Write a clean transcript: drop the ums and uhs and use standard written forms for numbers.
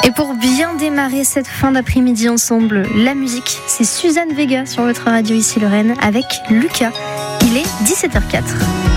Et pour bien démarrer cette fin d'après-midi ensemble, la musique, c'est Suzanne Vega sur votre radio ici Lorraine avec Lucas. Il est 17h04.